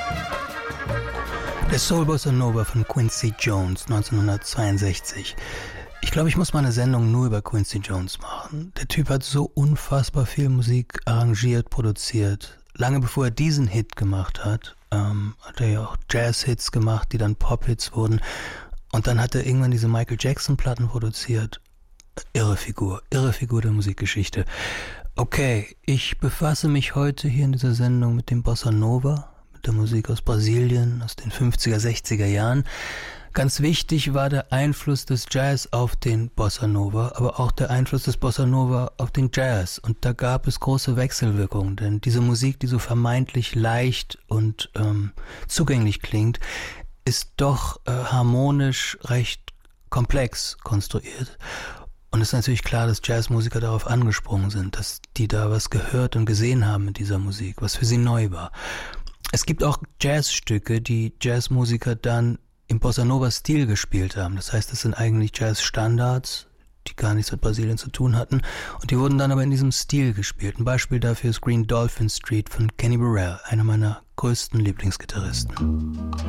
Der Soul Bossa Nova von Quincy Jones 1962. Ich glaube, ich muss mal eine Sendung nur über Quincy Jones machen. Der Typ hat so unfassbar viel Musik arrangiert, produziert. Lange bevor er diesen Hit gemacht hat, hat er ja auch Jazz-Hits gemacht, die dann Pop-Hits wurden. Und dann hat er irgendwann diese Michael Jackson-Platten produziert. Irre Figur der Musikgeschichte. Okay, ich befasse mich heute hier in dieser Sendung mit dem Bossa Nova, mit der Musik aus Brasilien, aus den 50er, 60er Jahren. Ganz wichtig war der Einfluss des Jazz auf den Bossa Nova, aber auch der Einfluss des Bossa Nova auf den Jazz. Und da gab es große Wechselwirkungen, denn diese Musik, die so vermeintlich leicht und zugänglich klingt, ist doch harmonisch recht komplex konstruiert. Und es ist natürlich klar, dass Jazzmusiker darauf angesprungen sind, dass die da was gehört und gesehen haben mit dieser Musik, was für sie neu war. Es gibt auch Jazzstücke, die Jazzmusiker dann im Bossa Nova Stil gespielt haben. Das heißt, das sind eigentlich Jazzstandards, die gar nichts mit Brasilien zu tun hatten. Und die wurden dann aber in diesem Stil gespielt. Ein Beispiel dafür ist Green Dolphin Street von Kenny Burrell, einer meiner größten Lieblingsgitarristen.